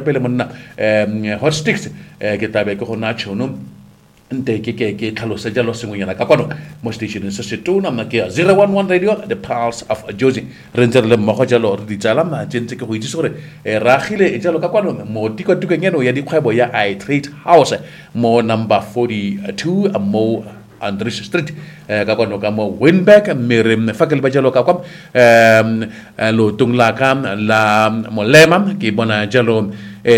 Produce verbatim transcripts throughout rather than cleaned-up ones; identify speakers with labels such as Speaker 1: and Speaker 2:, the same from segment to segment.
Speaker 1: pele monna hot sticks ke tabe ke gona tšhono nte ke ke ke tlhalosa jalo sengwenyana ka kwano mo stationeng se setona mna ke zero one one radio the pulse of Jozi re ntse re le mmogo jalo re di tsala mna tsentse ke go itse gore ra gile e jalo ka kwano mo tikwatikeng eno ya dikgwebo ya I Trade House mo number forty-two mo Andres Street ka kwano ka mo Winback mere fa ke le ba jalo ka kwa um lo tungla ka la molema ke bona jalo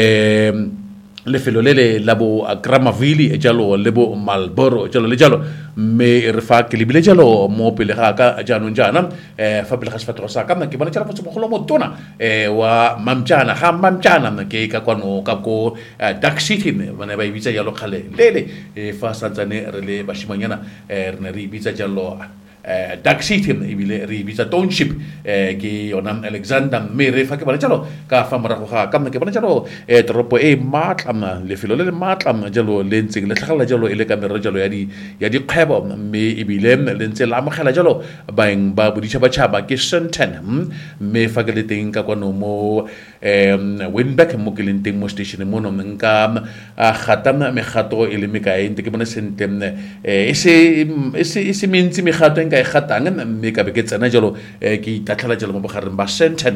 Speaker 1: um lefelo le le la bo Gramaville jalo le bo Marlboro jalo le jalo me re fa ke lebile jalo mo pele ga ka jaanong jana eh fa pele ga sefatlo sa ka ke bona jalo go mogolo mo tona eh wa mamjana ga mamjana ke ka kwano ka ko Dark City bana ba ibitsa jalo khale lele e fa santsane re le bashimanyana eh re ne re ibitsa jalo Uh, Dark City ebile re bitsa township eh ke yona Alexander mere fa ke bona jalo ka fa morago ga ka ke bona jalo eh toropo e matla le felo le matla jalo le ntseng le tlhagala jalo e le ka mere jalo ya di ya di kgwebo me ebile le ntse la amogela jalo baeng ba boditšha ba tšhaba ke Shenton me fa ke le teng ka kwano mo um Winback mo ke leng teng mo station mo no nka gatana megato e le mekae ntse ke bona sente eh e se e se mentsi megato ka e gatang mme ka be ke tsena jalo ke itatlhela jalo mo bogareng ba Shenton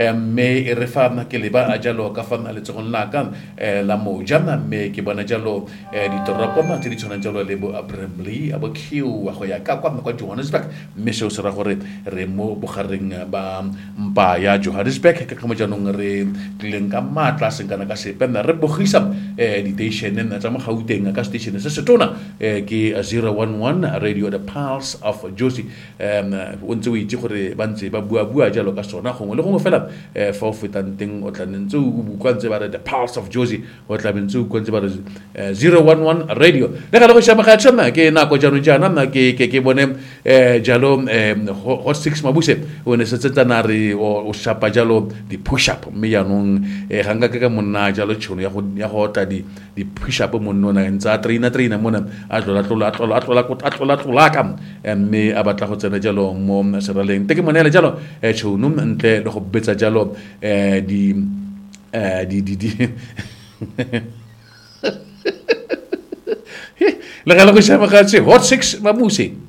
Speaker 1: mme e re fa ke le ba jalo ka fa le tsogong la ka la moja mme ke bona jalo ditoropo ma tse di tshwanang jalo le bo Bramley abo Q wa go ya ka kwa kwa Johannesburg mme se o se ra gore re mo bogareng ba mpa ya Johannesburg ke ka mo janong re tleng ka matla sengana ka sepe re bogisa di station tsa mo Gauteng ka station se se tona ke zero one one radio the pulse of Jozi um o ntse o itse gore ba ntse ba bua bua jalo ka sona gongwe le gongwe fela fa o fetang teng o tla ntse o bua ntse ba re the pulse of Jozi o tla ntse o ntse ba re zero one one radio le ga le go shama ga tsama ke na ko jano jana na ke ke ke bone jalo hot six mabuse o ne se tsena re o shapa jalo di push up me ya nong ga nga ka monna jalo tšhono ya go ya go ta di di push up mo nona ntsa traina traina mona a tlola tlola tlola tlola tlola tlola ka mme a batla go tsena jalo mo seraleng te ke monela jalo e tšhono ntle le go betsa jalo eh di eh di di di le ga le go shama ga hot six mabuse